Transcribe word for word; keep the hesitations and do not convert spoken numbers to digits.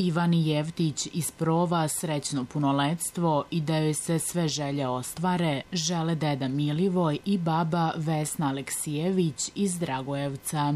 Ivani Jevtić iz Prova srećno punoletstvo i da joj se sve želje ostvare žele deda Milivoj i baba Vesna Aleksijević iz Dragojevca.